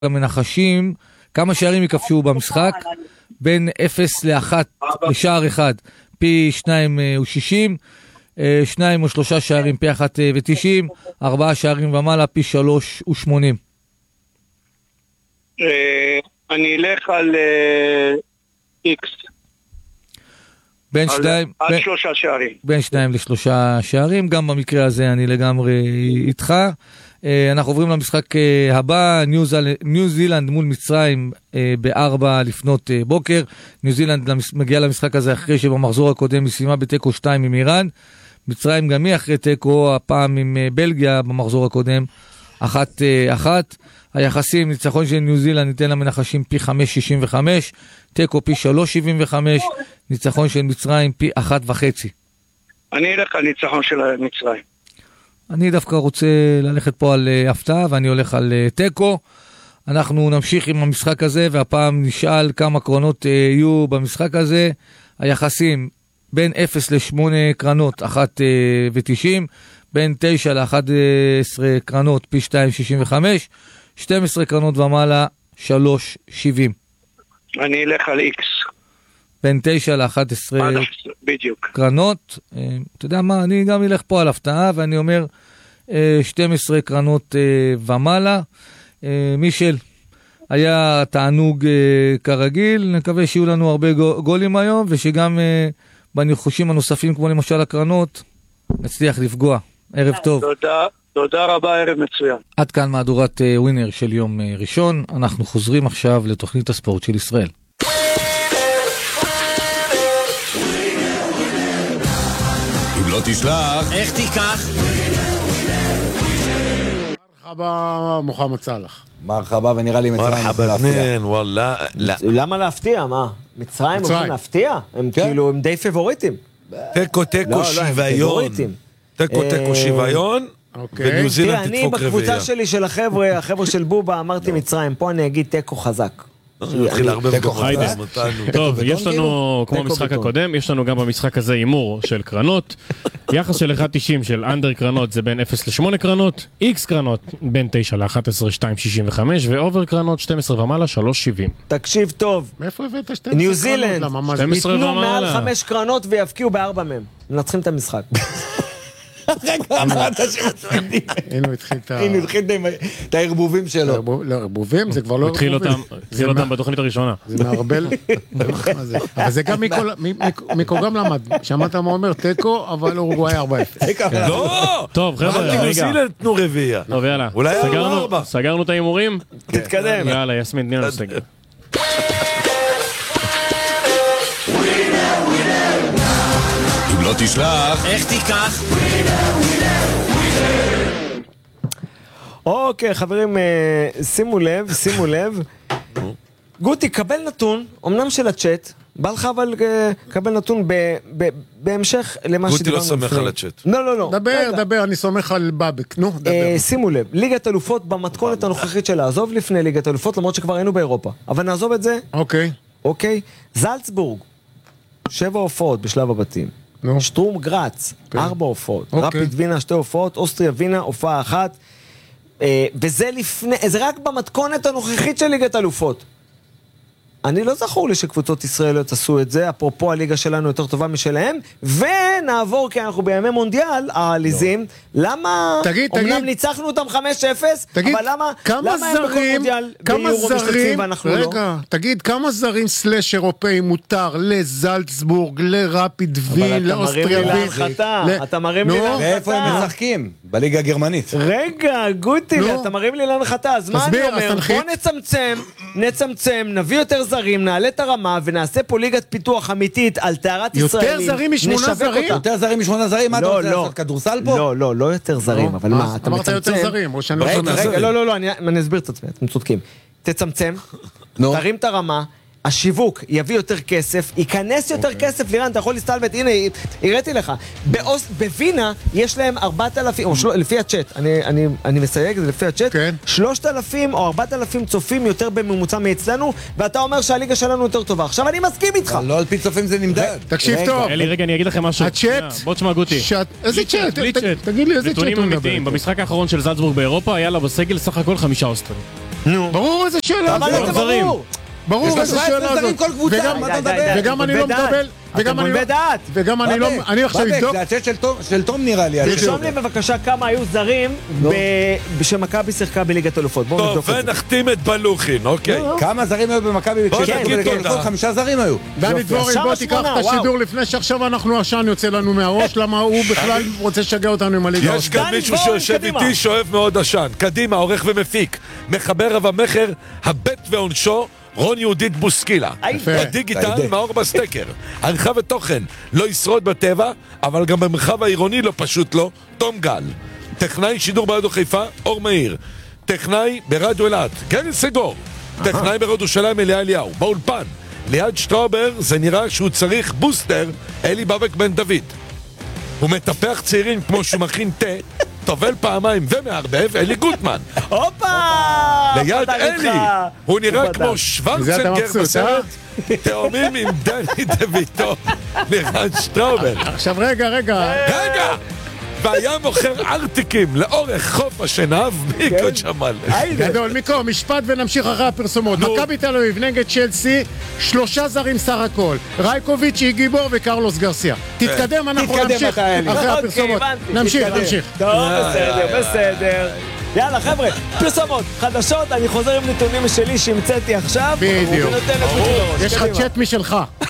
המנחשים, כמה שערים יקפשו במשחק, בין 0 ל-1 לשער 1, פי 2 הוא 60, 2 או 3 שערים פי 1 ו-90, 4 שערים ומעלה פי 3 הוא 80. אני אלך על X. בין 2 עד 3 שערים. בין 2 ל-3 שערים, גם במקרה הזה אני לגמרי איתך. אנחנו עוברים למשחק הבא, ניו זילנד מול מצרים ב-4 לפנות בוקר. ניו זילנד מגיעה למשחק הזה אחרי שבמחזור הקודם היא סיימה בתיקו 2 עם איראן. מצרים גם היא אחרי תיקו, הפעם עם בלגיה במחזור הקודם 1-1. היחסים, ניצחון של ניו זילנד ניתן למנחשים פי 5.65, תיקו פי 3.75, ניצחון של מצרים פי 1.5. אני אלך על ניצחון של מצרים. אני דווקא רוצה ללכת פה על הפתעה, ואני הולך על תיקו. אנחנו נמשיך עם המשחק הזה, והפעם נשאל כמה קרנות יהיו במשחק הזה. היחסים בין 0 ל-8 קרנות, 1.90, בין 9 ל-11 קרנות, פי 2.65, 12 קרנות ומעלה, 3.70. אני אלך על X. בין 9 ל-11 בדיוק. קרנות, אתה יודע מה, אני גם אלך פה על הפתעה, ואני אומר 12 קרנות ומעלה. מישל, היה תענוג כרגיל, נקווה שיהיו לנו הרבה גולים היום, ושגם בניחושים הנוספים, כמו למשל הקרנות, נצליח לפגוע. ערב טוב. תודה רבה, ערב מצוין. עד כאן מהדורת ווינר של יום ראשון. אנחנו חוזרים עכשיו לתוכנית הספורט של ישראל. אם לא תשלח, איך תיקח? מרחבה מוחמד סלאח. מרחבה, ונראה לי מצרים. מרחבה בנן, וואלה. למה להפתיע? מה? מצרים הולכים להפתיע? הם כאילו, הם די פבוריטים. תיקו שוויון. תיקו שוויון. וניו זילנד תדפוק רביעייה. אני בקבוצה שלי של החבר'ה של בובה, אמרתי מצרים, פה אני אגיד תיקו חזק. טוב, יש לנו, כמו במשחק הקודם, יש לנו גם במשחק הזה אימור של קרנות. יחס של 1.90 של אנדר קרנות זה בין 0 ל-8 קרנות, X קרנות בין 9 ל-11, 2.65, ואובר קרנות 12 ומעלה, 3.70. תקשיב טוב, מאיפה הבאת 12 קרנות? ניו זילנד ייתנו מעל 5 קרנות ויפקיעו ב4 מהם. מנצחים את המשחק. הנה הוא התחיל את הערבובים שלו. לא, ערבובים זה כבר לא ערבובים. התחיל אותם בתוכנית הראשונה. זה מערבל. אבל זה גם מיקו גם למד. שמעת מה אומר תיקו, אבל אורוגוואי 4-0. לא! טוב חבר'ה, ניו זילנד תנו רביעייה. טוב יאללה, סגרנו את האימורים? תתקדם. יאללה, יסמין, תני לנו סגר. אם לא תשלח, איך תיקח? אוקיי, חברים, שימו לב. גוטי, קבל נתון, אמנם של הצ'אט, בא לך אבל קבל נתון בהמשך למה שדיברנו. גוטי לא סומך על הצ'אט. לא. דבר, אני סומך על בבק, נו, דבר. שימו לב, ליגת אלופות במתכונת הנוכחית שלה, עזוב לפני ליגת אלופות, למרות שכבר היינו באירופה, אבל נעזוב את זה. אוקיי. זלצבורג, 7 הופעות בשלב הבתים. שטרום גרץ, 4 הופעות. רפיד וינה, 2 הופעות. אוסטריה וינה, הופעה 1. וזה לפני, זה רק במתכונת הנוכחית של ליגת אלופות. אני לא זכור לי שקבוצות ישראליות עשו את זה, אפרופו הליגה שלנו יותר טובה משלהם, ונעבור, כי אנחנו בימי מונדיאל, העליזים, למה, אומנם ניצחנו אותם 5-0, אבל למה הם בכל מונדיאל ביורו משתתפים ואנחנו לא? רגע, תגיד, כמה זרים סלש אירופאים מותר לזלצבורג, לרפיד וין, לאוסטריה וין? אתה מרים לי להנחתה. ואיפה הם משחקים? בליגה הגרמנית. רגע, גוטי, אתה מרים לי להנחתה, אז מה אני אומר? בוא נצמצם, נביא יותר זרים, נעלה את הרמה ונעשה פה ליגת פיתוח אמיתית על תארת ישראלים. יותר זרים מ8 זרים? יותר זרים מ8 זרים? מה אתה רוצה לעשות? כדורסל פה? לא יותר זרים, אבל מה, אתה מצמצם? אמרת יותר זרים, או שאני לא זרים. רגע, לא, אני אסביר את עצמי, אתם צודקים. תצמצם, תרים את הרמה, השיווק יביא יותר כסף, ייכנס יותר כסף, לירן, אתה יכול להסתלבט, הנה, הראיתי לך. בווינה יש להם 4,000, לפי הצ'אט, אני מסייג, זה לפי הצ'אט, 3,000 או 4,000 צופים יותר בממוצע מאצלנו, ואתה אומר שהליגה שלנו יותר טובה. עכשיו אני מסכים איתך. לא על פי צופים זה נמדד. תקשיב טוב. אלי, רגע, אני אגיד לכם משהו. הצ'אט. בוא תשמע גוטי. איזה צ'אט? תגיד לי איזה צ'אט הוא מדבר. במשחק האחרון של זלצבורג באירופה, היה לה בסגל סך הכל 5 אוסטרים. ברור איזה שאלה אבל זאת. זה ברור. ברור איזה שאלה זאת. כל קבוצה, מה אתה מדבר? וגם אני לא מדבר, וגם אני לא, אני עכשיו אבדוק. זה הצ'אט של תום נראה לי. תרשום לי בבקשה כמה היו זרים שמכבי שיחקה בליגת אלופות. בואו נבדוק את זה. טוב, ונחתים את בלוחין, אוקיי. כמה זרים היו במכבי? בוא נגיד תודה. 5 זרים היו. דני דבורי, בוא תיקח את השידור לפני שעכשיו אנחנו עשן יוצא לנו מהראש, למה הוא בכלל רוצה לשגע אותנו עם הליגה. יש כאן מישהו שיושב איתי שאוהב מאוד עשן. קדימה, עורך ומפיק. מחבר רב המכר, הבית ועונשו, רון יהודית בוסקילה. בדיגיטל, מאור בסטקר. עריכה ותוכן, לא ישרוד בטבע, אבל גם במרחב העירוני לא פשוט לא, תום גל. טכנאי שידור ברדיו חיפה, אור מאיר. טכנאי ברדיו אלעד, גני סגור. טכנאי ברדיו ירושלים, אליה אליהו. באולפן, ליד שטראובר, זה נראה שהוא צריך בוסטר, אלי בבק בן דוד. הוא מטפח צעירים כמו שהוא מכין תה, טובל פעמיים ומערבב, אלי גוטמן. הופה! ליד אלי, הוא נראה כמו שוורצנגר בסרט תאומים עם דני דויטו, לירן שטראובר. עכשיו רגע. והיה מוכר ארטיקים לאורך חוף השנהב, מיקו ג'מאל. גדול, מיקו, משפט ונמשיך אחרי הפרסומות. מכבי תל אביב נגד צ'לסי, 3 זרים סך הכל. רייקוביץ', גיבור וקרלוס גרסיה. תתקדם, אנחנו נמשיך אחרי הפרסומות. נמשיך. טוב, בסדר. יאללה חבר'ה, פרסומות, חדשות, אני חוזר עם נתונים שלי שהמצאתי עכשיו. בדיוק. יש לך צ'אט משלך.